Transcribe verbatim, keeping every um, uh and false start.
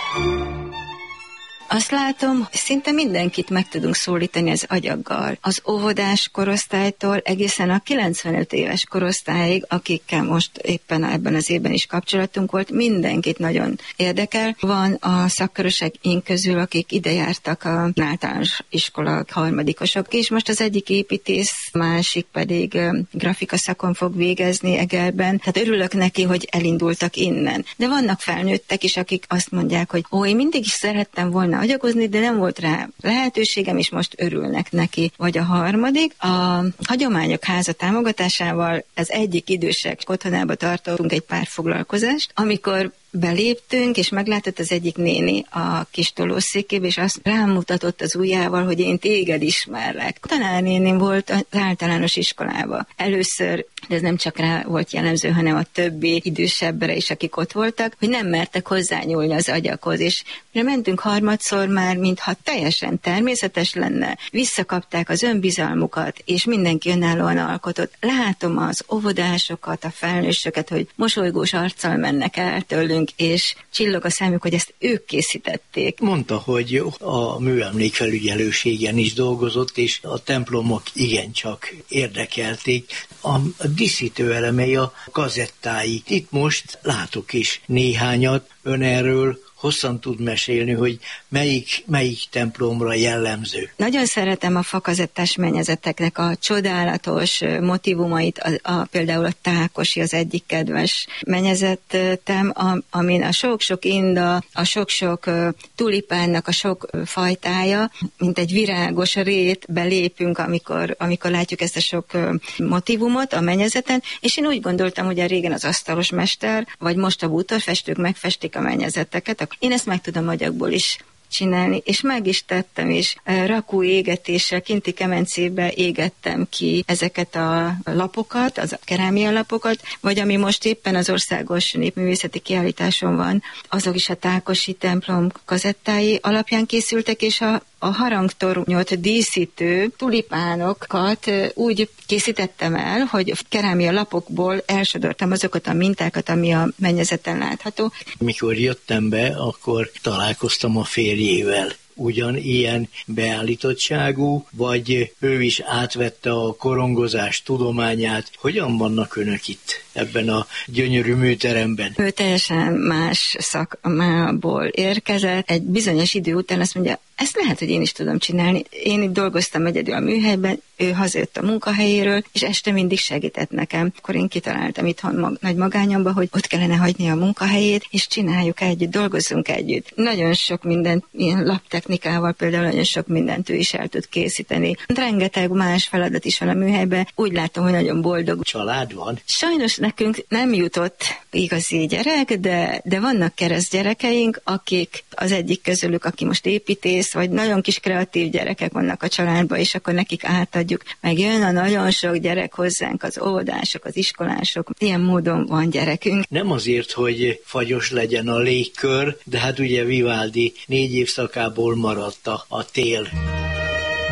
Azt látom, szinte mindenkit meg tudunk szólítani az agyaggal. Az óvodás korosztálytól egészen a kilencvenöt éves korosztályig, akikkel most éppen ebben az évben is kapcsolatunk volt, mindenkit nagyon érdekel. Van a szakköröseink közül, akik ide jártak a általános iskola harmadikosok, és most az egyik építész, másik pedig grafika szakon fog végezni Egerben. Tehát örülök neki, hogy elindultak innen. De vannak felnőttek is, akik azt mondják, hogy ó, én mindig is szerettem volna agyagozni, de nem volt rá lehetőségem, és most örülnek neki. Vagy a harmadik, a Hagyományok Háza támogatásával az egyik idősek otthonába tartottunk egy pár foglalkozást, amikor beléptünk, és meglátott az egyik néni a kis tolószékébe, és azt rámutatott az ujjával, hogy én téged ismerlek. Tanárnénim volt az általános iskolába. Először, de ez nem csak rá volt jellemző, hanem a többi idősebbre is, akik ott voltak, hogy nem mertek hozzányúlni az agyakhoz, és mire mentünk harmadszor már, mintha teljesen természetes lenne, visszakapták az önbizalmukat, és mindenki önállóan alkotott. Látom az óvodásokat, a felnősöket, hogy mosolygós arccal mennek el tőlünk, és csillog a szemük, hogy ezt ők készítették. Mondta, hogy a műemlékfelügyelőségen is dolgozott, és a templomok igencsak érdekelték. A díszítő elemei, a kazettái. Itt most látok is néhányat, ön erről hosszan tud mesélni, hogy melyik, melyik templomra jellemző. Nagyon szeretem a fakazettás mennyezeteknek a csodálatos motivumait, a, a, például a Tákosi az egyik kedves mennyezetem, a, amin a sok-sok inda, a sok-sok uh, tulipánnak a sok uh, fajtája, mint egy virágos rét belépünk, amikor, amikor látjuk ezt a sok uh, motivumot a mennyezeten, és én úgy gondoltam, hogy a régen az asztalos mester, vagy most a bútorfestők megfestik a mennyezeteket. Én ezt meg tudom agyagból is csinálni, és meg is tettem, és rakó égetéssel kinti kemencébe égettem ki ezeket a lapokat, az kerámia lapokat, vagy ami most éppen az országos népművészeti kiállításon van, azok is a Tákosi templom kazettái alapján készültek, és a a harangtornyot díszítő tulipánokat úgy készítettem el, hogy kerámia lapokból elsodortam azokat a mintákat, ami a mennyezeten látható. Mikor jöttem be, akkor találkoztam a férjével. Ugyanilyen beállítottságú, vagy ő is átvette a korongozás tudományát. Hogyan vannak önök itt ebben a gyönyörű műteremben? Ő teljesen más szakmából érkezett. Egy bizonyos idő után azt mondja, ezt lehet, hogy én is tudom csinálni. Én itt dolgoztam egyedül a műhelyben, ő hazajött a munkahelyéről, és este mindig segített nekem. Akkor én kitaláltam itthon mag- nagy magányomba, hogy ott kellene hagyni a munkahelyét, és csináljuk együtt, dolgozzunk együtt. Nagyon sok mindent, ilyen laptechnikával például nagyon sok mindent ő is el tud készíteni. Rengeteg más feladat is van a műhelyben. Úgy látom, hogy nagyon boldog. Család van? Sajnos nekünk nem jutott igazi gyerek, de, de vannak keresztgyerekeink, akik az egyik közülük, aki most építész, vagy nagyon kis kreatív gyerekek vannak a családban, és akkor nekik átadjuk. Meg jön a nagyon sok gyerek hozzánk, az óvodások, az iskolások. Ilyen módon van gyerekünk. Nem azért, hogy fagyos legyen a légkör, de hát ugye Vivaldi négy évszakából maradt a, a tél.